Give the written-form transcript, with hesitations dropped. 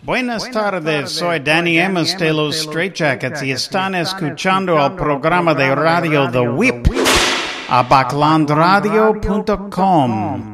Buenas tardes, soy Danny Amos de los Straight Jackets y están escuchando el programa de radio The Whip a backlandradio.com.